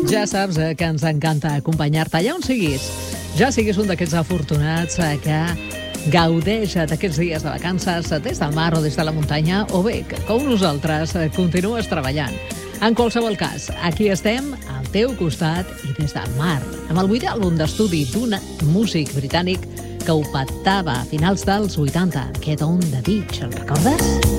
Ja saps que ens encanta acompanyar-te allà on siguis. Ja siguis un d'aquests afortunats que gaudeix d'aquests dies de vacances des del mar o des de la muntanya, o bé que, com nosaltres, continues treballant. En qualsevol cas, aquí estem, al teu costat i des del mar, amb el 8è àlbum d'estudi d'un músic britànic que ho petava a finals dels 80, Get on the Beach, el recordes?